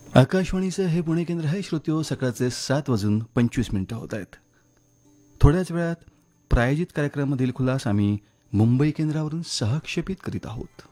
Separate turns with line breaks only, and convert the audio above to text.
आकाशवाणीचं हे पुणे केंद्र आहे. श्रोत्यो, सकाळचे 7:25 होत आहेत. थोड्याच वेळात प्रायोजित कार्यक्रमामधील खुलास आम्ही मुंबई केंद्रावरून सहक्षेपित करीत आहोत.